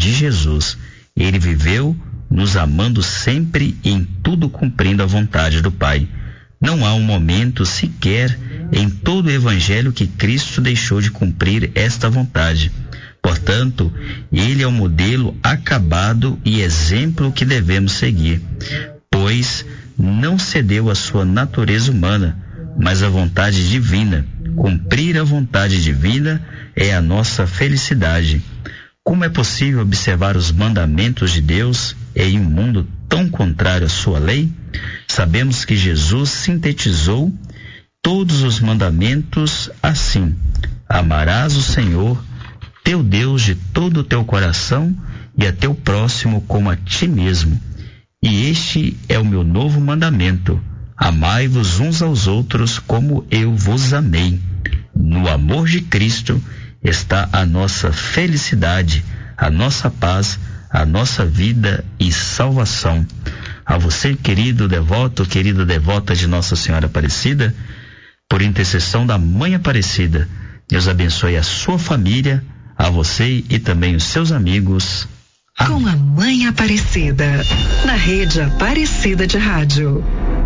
de Jesus. Ele viveu nos amando sempre e em tudo cumprindo a vontade do Pai. Não há um momento sequer em todo o Evangelho que Cristo deixou de cumprir esta vontade. Portanto, ele é o modelo acabado e exemplo que devemos seguir, pois não cedeu à sua natureza humana, mas à vontade divina. Cumprir a vontade divina é a nossa felicidade. Como é possível observar os mandamentos de Deus em um mundo tão contrário à sua lei? Sabemos que Jesus sintetizou todos os mandamentos assim: amarás o Senhor, teu Deus, de todo o teu coração e a teu próximo como a ti mesmo. E este é o meu novo mandamento: amai-vos uns aos outros como eu vos amei. No amor de Cristo está a nossa felicidade, a nossa paz, a nossa vida e salvação. A você, querido devoto, querida devota de Nossa Senhora Aparecida, por intercessão da Mãe Aparecida, Deus abençoe a sua família, a você e também os seus amigos. Com a Mãe Aparecida, na Rede Aparecida de Rádio.